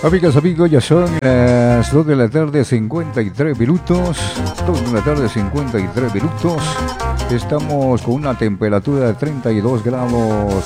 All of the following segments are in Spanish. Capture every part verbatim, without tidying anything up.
Amigas, amigos, ya son las dos de la tarde, cincuenta y tres minutos. dos de la tarde, cincuenta y tres minutos. Estamos con una temperatura de treinta y dos grados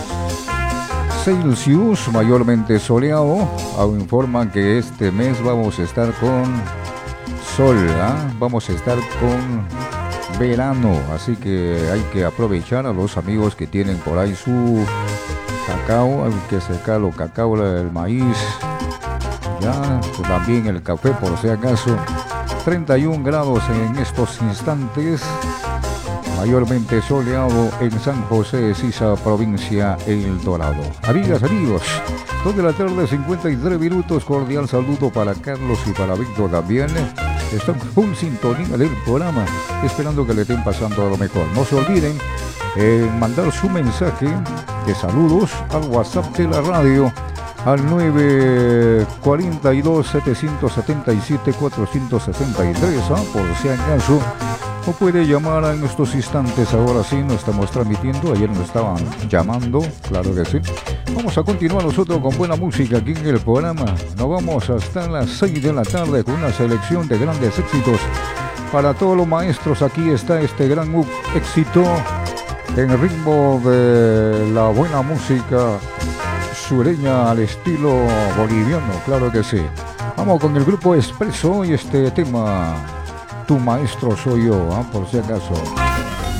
Celsius, mayormente soleado. Aún informan que este mes vamos a estar con sol, ¿eh? Vamos a estar con verano, así que hay que aprovechar a los amigos que tienen por ahí su cacao, hay que secar los cacao, el maíz, ya, también el café por si acaso. treinta y un grados en estos instantes, mayormente soleado en San José de Sisa, provincia El Dorado. Amigas, amigos, dos de la tarde, cincuenta y tres minutos. Cordial saludo para Carlos y para Víctor también. Están full sintonía del programa, esperando que le estén pasando a lo mejor. No se olviden eh, mandar su mensaje de saludos al WhatsApp de la radio al nueve cuatro dos, siete siete siete, cuatro seis tres, ¿ah? Por si acaso. O puede llamar en estos instantes, ahora sí, nos estamos transmitiendo, ayer nos estaban llamando, claro que sí. Vamos a continuar nosotros con buena música aquí en el programa. Nos vamos hasta las seis de la tarde con una selección de grandes éxitos. Para todos los maestros, aquí está este gran éxito en el ritmo de la buena música sureña al estilo boliviano, claro que sí. Vamos con el grupo Expreso y este tema, Tu Maestro Soy Yo, ¿eh? Por si acaso.